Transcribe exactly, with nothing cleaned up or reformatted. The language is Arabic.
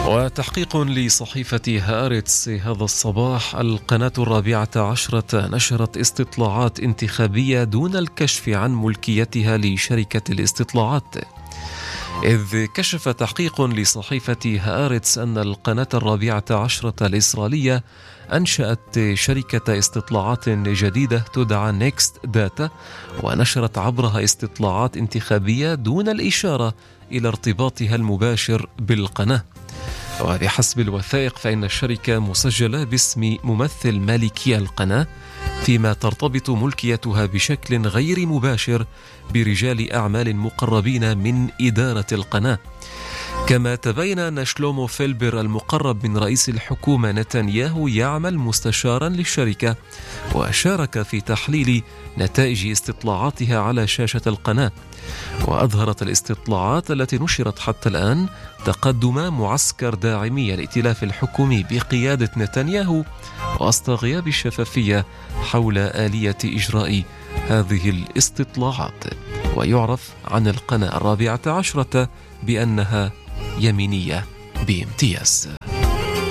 وتحقيق لصحيفة هآرتس هذا الصباح: القناة الرابعة عشرة نشرت استطلاعات انتخابية دون الكشف عن ملكيتها لشركة الاستطلاعات. إذ كشف تحقيق لصحيفة هآرتس أن القناة الرابعة عشرة الإسرائيلية أنشأت شركة استطلاعات جديدة تدعى نيكست داتا، ونشرت عبرها استطلاعات انتخابية دون الإشارة إلى ارتباطها المباشر بالقناة. وبحسب الوثائق فإن الشركة مسجلة باسم ممثل مالكي القناة، فيما ترتبط ملكيتها بشكل غير مباشر برجال أعمال مقربين من إدارة القناة. كما تبين أن شلومو فيلبر المقرب من رئيس الحكومة نتنياهو يعمل مستشارا للشركة، وشارك في تحليل نتائج استطلاعاتها على شاشة القناة. وأظهرت الاستطلاعات التي نشرت حتى الآن تقدم معسكر داعمي الائتلاف الحكومي بقيادة نتنياهو، وسط غياب الشفافية حول آلية إجراء هذه الاستطلاعات. ويعرف عن القناة الرابعة عشرة بأنها يمينية بامتياز.